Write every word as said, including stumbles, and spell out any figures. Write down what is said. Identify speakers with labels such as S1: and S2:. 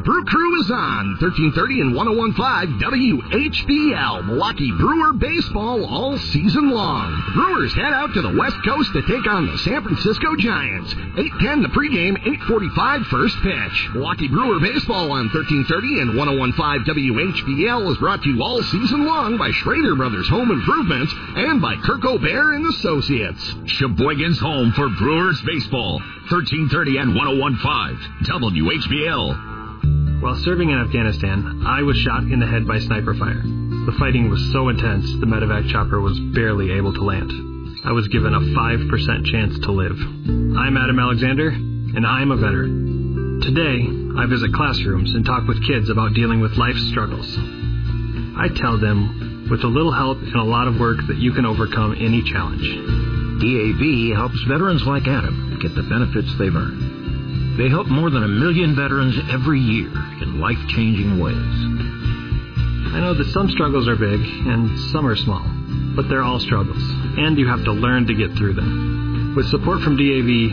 S1: Brew Crew is on thirteen thirty and one oh one point five W H B L. Milwaukee Brewer baseball all season long. Brewers head out to the West Coast to take on the San Francisco Giants. eight ten the pregame, eight forty-five first pitch. Milwaukee Brewer baseball on thirteen thirty and one oh one point five W H B L is brought to you all season long by Schrader Brothers Home Improvements and by Kirk O'Bear and Associates.
S2: Sheboygan's home for Brewers baseball. thirteen thirty and one oh one point five W H B L.
S3: While serving in Afghanistan, I was shot in the head by sniper fire. The fighting was so intense, the medevac chopper was barely able to land. I was given a five percent chance to live. I'm Adam Alexander, and I'm a veteran. Today, I visit classrooms and talk with kids about dealing with life's struggles. I tell them, with a little help and a lot of work, that you can overcome any challenge.
S4: D A V helps veterans like Adam get the benefits they've earned. They help more than a million veterans every year in life-changing ways.
S3: I know that some struggles are big and some are small, but they're all struggles, and you have to learn to get through them. With support from D A V,